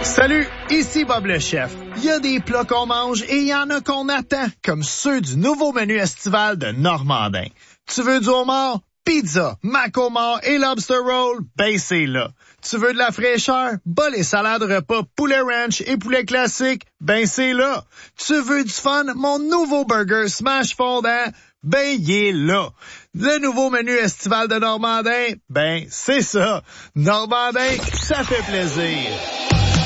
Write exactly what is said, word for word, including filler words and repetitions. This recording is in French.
Salut, ici Bob le chef. Il y a des plats qu'on mange et il y en a qu'on attend, comme ceux du nouveau menu estival de Normandin. Tu veux du homard? Pizza, mac homard et lobster roll? Ben c'est là. Tu veux de la fraîcheur? Bas les salades repas poulet ranch et poulet classique? Ben c'est là. Tu veux du fun? Mon nouveau burger smash fondant? Ben il est là. Le nouveau menu estival de Normandin? Ben c'est ça. Normandin, ça fait plaisir.